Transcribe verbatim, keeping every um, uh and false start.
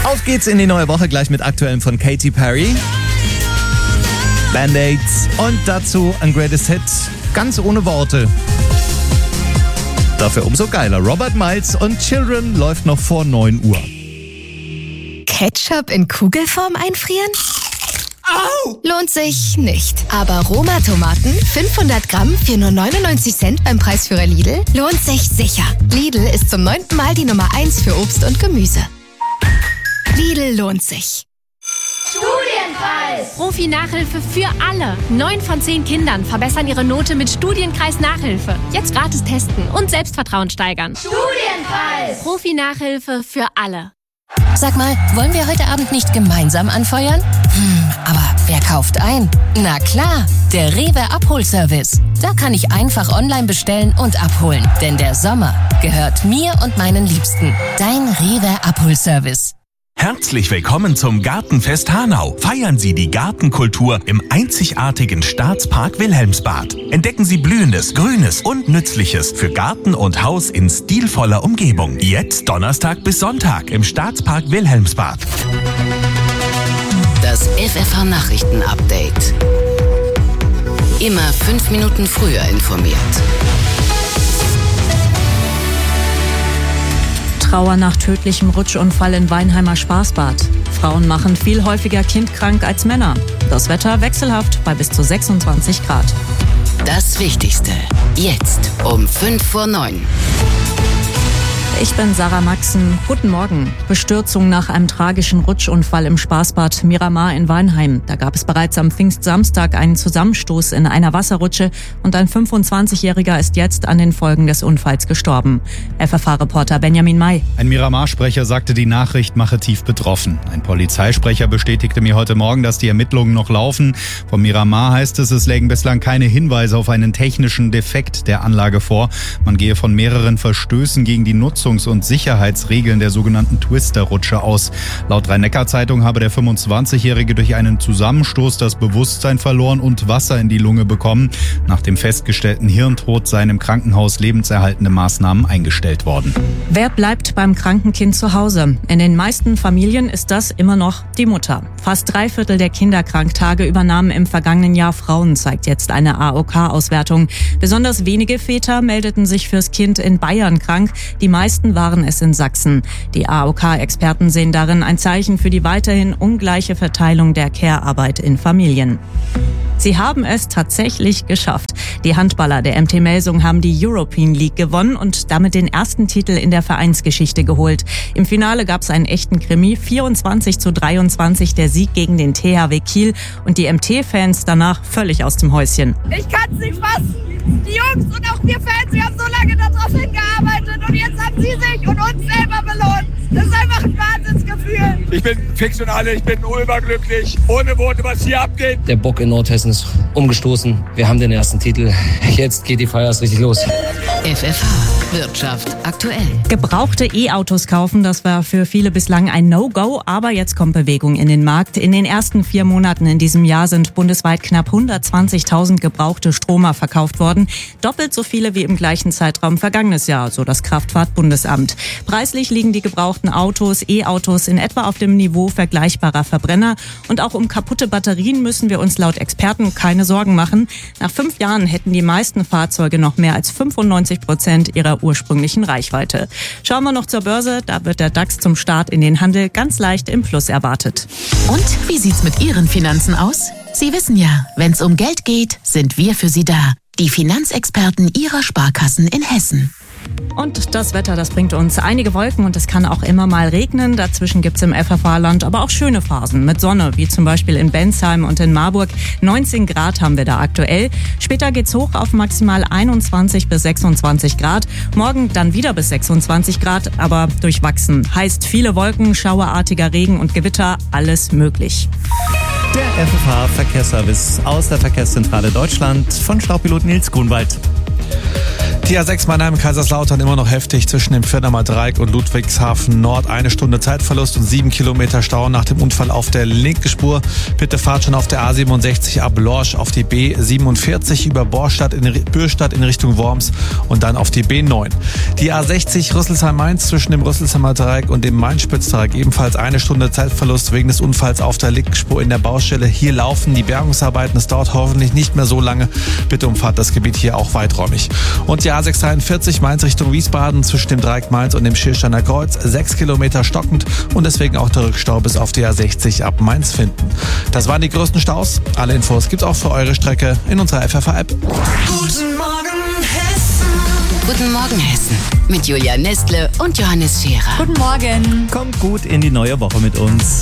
Auf geht's in die neue Woche, gleich mit Aktuellem von Katy Perry, Band-Aids und dazu ein Greatest Hit, ganz ohne Worte. Dafür umso geiler. Robert Miles und Children läuft noch vor neun Uhr. Ketchup in Kugelform einfrieren? Au! Lohnt sich nicht. Aber Roma-Tomaten, fünfhundert Gramm für nur neunundneunzig Cent beim Preisführer Lidl, lohnt sich sicher. Lidl ist zum neunten Mal die Nummer eins für Obst und Gemüse. Lidl lohnt sich. Studienkreis! Profi-Nachhilfe für alle. Neun von zehn Kindern verbessern ihre Note mit Studienkreis-Nachhilfe. Jetzt gratis testen und Selbstvertrauen steigern. Studienkreis! Profi-Nachhilfe für alle. Sag mal, wollen wir heute Abend nicht gemeinsam anfeuern? Hm, aber wer kauft ein? Na klar, der Rewe Abholservice. Da kann ich einfach online bestellen und abholen. Denn der Sommer gehört mir und meinen Liebsten. Dein Rewe Abholservice. Herzlich willkommen zum Gartenfest Hanau. Feiern Sie die Gartenkultur im einzigartigen Staatspark Wilhelmsbad. Entdecken Sie Blühendes, Grünes und Nützliches für Garten und Haus in stilvoller Umgebung. Jetzt Donnerstag bis Sonntag im Staatspark Wilhelmsbad. Das F F H-Nachrichten-Update. Immer fünf Minuten früher informiert. Trauer nach tödlichem Rutschunfall in Weinheimer Spaßbad. Frauen machen viel häufiger kindkrank als Männer. Das Wetter wechselhaft bei bis zu sechsundzwanzig Grad. Das Wichtigste jetzt um fünf vor neun. Ich bin Sarah Maxen. Guten Morgen. Bestürzung nach einem tragischen Rutschunfall im Spaßbad Miramar in Weinheim. Da gab es bereits am Pfingstsamstag einen Zusammenstoß in einer Wasserrutsche und ein fünfundzwanzigjähriger ist jetzt an den Folgen des Unfalls gestorben. F F H-Reporter Benjamin May. Ein Miramar-Sprecher sagte, die Nachricht mache tief betroffen. Ein Polizeisprecher bestätigte mir heute Morgen, dass die Ermittlungen noch laufen. Vom Miramar heißt es, es lägen bislang keine Hinweise auf einen technischen Defekt der Anlage vor. Man gehe von mehreren Verstößen gegen die Nutzung und Sicherheitsregeln der sogenannten Twister-Rutsche aus. Laut Rhein-Neckar-Zeitung habe der fünfundzwanzigjährige durch einen Zusammenstoß das Bewusstsein verloren und Wasser in die Lunge bekommen. Nach dem festgestellten Hirntod seien im Krankenhaus lebenserhaltende Maßnahmen eingestellt worden. Wer bleibt beim kranken Kind zu Hause? In den meisten Familien ist das immer noch die Mutter. Fast drei Viertel der Kinderkranktage übernahmen im vergangenen Jahr Frauen, zeigt jetzt eine A O K-Auswertung. Besonders wenige Väter meldeten sich fürs Kind in Bayern krank. Die meisten waren es in Sachsen. Die A O K-Experten sehen darin ein Zeichen für die weiterhin ungleiche Verteilung der Care-Arbeit in Familien. Sie haben es tatsächlich geschafft. Die Handballer der M T Melsung haben die European League gewonnen und damit den ersten Titel in der Vereinsgeschichte geholt. Im Finale gab es einen echten Krimi, vierundzwanzig zu dreiundzwanzig der Sieg gegen den T H W Kiel und die M T-Fans danach völlig aus dem Häuschen. Ich kann es nicht fassen. Die Jungs und auch wir Fans, wir haben so lange darauf hingearbeitet und jetzt haben sie sich und uns selber belohnt. Das ist einfach ein Wahnsinnsgefühl. Ich bin fix und alle, ich bin überglücklich. Ohne Worte, was hier abgeht. Der Bock in Nordhessen ist umgestoßen. Wir haben den ersten Titel. Jetzt geht die Feier erst richtig los. F F H Wirtschaft aktuell. Gebrauchte E-Autos kaufen, das war für viele bislang ein No-Go, aber jetzt kommt Bewegung in den Markt. In den ersten vier Monaten in diesem Jahr sind bundesweit knapp hundertzwanzigtausend gebrauchte Stromer verkauft worden. Doppelt so viele wie im gleichen Zeitraum vergangenes Jahr, so das Kraftfahrtbundesamt. Preislich liegen die gebrauchten Autos, E-Autos in etwa auf dem Niveau vergleichbarer Verbrenner. Und auch um kaputte Batterien müssen wir uns laut Experten keine Sorgen machen. Nach fünf Jahren hätten die meisten Fahrzeuge noch mehr als fünfundneunzig Prozent ihrer ursprünglichen Reichweite. Schauen wir noch zur Börse, da wird der DAX zum Start in den Handel ganz leicht im Plus erwartet. Und wie sieht's mit Ihren Finanzen aus? Sie wissen ja, wenn's um Geld geht, sind wir für Sie da. Die Finanzexperten Ihrer Sparkassen in Hessen. Und das Wetter, das bringt uns einige Wolken und es kann auch immer mal regnen. Dazwischen gibt's im F F H-Land aber auch schöne Phasen mit Sonne, wie zum Beispiel in Bensheim und in Marburg. neunzehn Grad haben wir da aktuell. Später geht's hoch auf maximal einundzwanzig bis sechsundzwanzig Grad. Morgen dann wieder bis sechsundzwanzig Grad, aber durchwachsen. Heißt viele Wolken, schauerartiger Regen und Gewitter, alles möglich. Der F F H-Verkehrsservice aus der Verkehrszentrale Deutschland von Staupiloten Nils Grunwald. Die A sechs Mannheim-Kaiserslautern immer noch heftig zwischen dem Firdamer Dreieck und Ludwigshafen Nord. Eine Stunde Zeitverlust und sieben Kilometer Stau nach dem Unfall auf der linken Spur. Bitte fahrt schon auf der A siebenundsechzig ab Lorsch auf die B siebenundvierzig über Borstadt in Bürstadt in Richtung Worms und dann auf die B neun. Die A sechzig Rüsselsheim-Mainz zwischen dem Rüsselsheimer Dreieck und dem Main-Spitz-Dreieck ebenfalls eine Stunde Zeitverlust wegen des Unfalls auf der linken Spur in der Baustelle. Hier laufen die Bergungsarbeiten. Es dauert hoffentlich nicht mehr so lange. Bitte umfahrt das Gebiet hier auch weiträumig. Und die A sechshundertdreiundvierzig Mainz Richtung Wiesbaden zwischen dem Dreieck Mainz und dem Schilsteiner Kreuz. Sechs Kilometer stockend und deswegen auch der Rückstau bis auf die A sechzig ab Mainz finden. Das waren die größten Staus. Alle Infos gibt's auch für eure Strecke in unserer F F H-App. Guten Morgen Hessen. Guten Morgen Hessen. Mit Julia Nestle und Johannes Scherer. Guten Morgen. Kommt gut in die neue Woche mit uns.